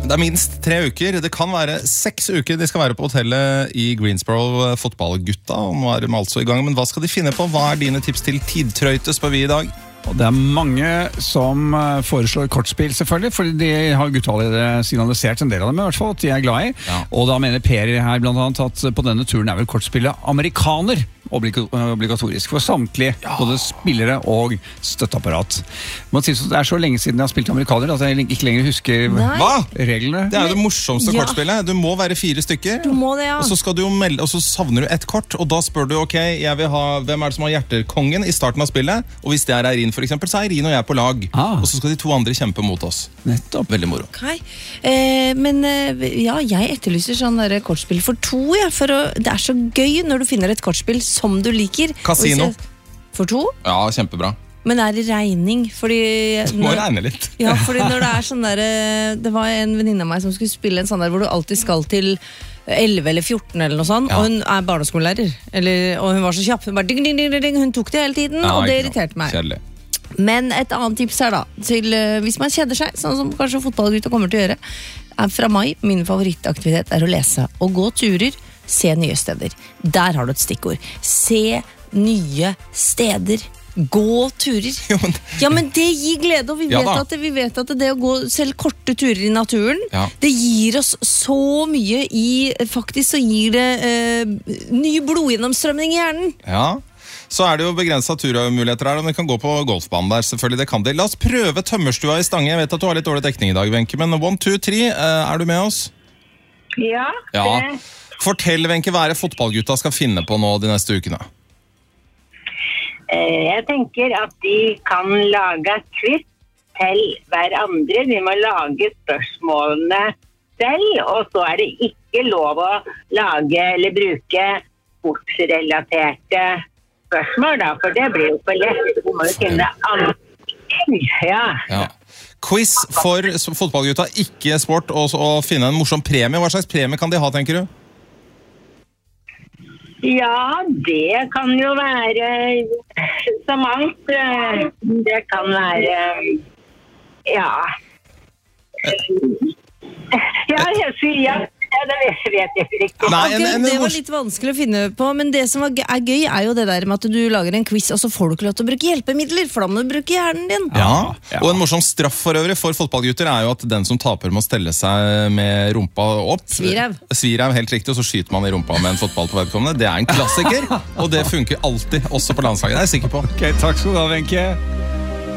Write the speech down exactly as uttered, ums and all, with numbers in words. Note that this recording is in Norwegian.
Det er minst tre uker. Det kan være seks uker de skal være på hotellet i Greensboro, fotballgutta. Og nå er de altså i gang. Men hva skal de finne på? Hva er dine tips til tidtrøyte, spør vi i dag? Og det er mange som foreslår kortspill, selvfølgelig, fordi de har gutta allerede signalisert en del av dem, i hvert fall, at de er glad i. Ja. Og da mener Per her blant annet at på denne turen er vel kortspillet amerikaner obligatorisk for samtlige, ja. Både spillere og støtteapparat. Man sier at det er så lenge siden jeg har spilt amerikaner at jeg ikke lenger husker Hva? reglene. Det er jo det morsomste ja. kortspillet. Du må være fire stykker, du må det, ja. og så skal du jo melde, og så savner du et kort, og da spør du, ok, jeg vil ha, hvem er det som har hjerterkongen i starten av spillet? Og hvis det er Eirin for eksempel, så er Eirin og jeg på lag. Ah. Og så skal de to andre kjempe mot oss. Nettopp. Veldig moro. Okay. Eh, men ja, jeg etterlyser sånn der kortspill for to, ja, for å, det er så gøy når du finner et kortspill som du liker. Casino. For to? Ja, kjempebra. Men er det regning? Fordi du må når, regne litt. Ja, fordi når det er sånn der, det var en venninne av meg som skulle spille en sånn der hvor du alltid skal til elleve eller fjorten eller noe sånt, ja. Og hun er barneskolelærer. Eller, og hun var så kjapp. Hun, bare, ding, ding, ding, ding, hun tok det hele tiden, ja, og det irriterte meg. Kjedelig. Men et annet tips her da, til, uh, hvis man kjeder seg, sånn som kanskje fotballgutta kommer til å gjøre, er fra mai, min favorittaktivitet er å lese og gå turer, se nye steder. Der har du et stikkord. Se nye steder. Gå turer. Ja, men det gir glede, og vi vet, ja, at, det, vi vet at det å gå selv korte turer i naturen, ja. Det gir oss så mye i, faktisk så gir det uh, ny blodgjennomstrømning i hjernen. Ja. Så er det jo begrenset turmuligheter her, og vi kan gå på golfbanen der, selvfølgelig, det kan de. La oss prøve tømmerstua i Stange. Jeg vet at du har litt dårlig dekning i dag, Wenche, men one, two, three, er du med oss? Ja. Ja. Fortell, Wenche, hva er det fotballgutta skal finne på nå de neste ukene? Jeg tenker at de kan lage quiz til hverandre. De må lage spørsmålene selv, og så er det ikke lov å lage eller bruke sportsrelaterte spørsmål, da, for det blir jo for lett. Du må jo finne andre ting. Ja. Ja. Quiz for fotballgutta, ikke sport, og så finne en morsom premie. Hva slags premie kan de ha, tenker du? Ja, det kan jo være så mangt. Det kan være, ja. Ja, jeg sier ja. Ja, det vet jeg ikke riktig. Nei, en, en, okay, det var litt vanskelig å finne på, men det som er gøy er jo det der med at du lager en quiz, og så får du ikke lov til å bruke hjelpemidler, for da må du bruke hjernen din. Ja, ja. Og en morsom straff for øvrig for fotballgutter er jo at den som taper må stelle seg med rumpa opp. Svirev. Svirev, helt riktig, og så skyter man i rumpa med en fotball på vedkommende. Det er en klassiker, og det funker alltid, også på landslaget, det er jeg sikker på. Ok, takk skal du ha, Wenche.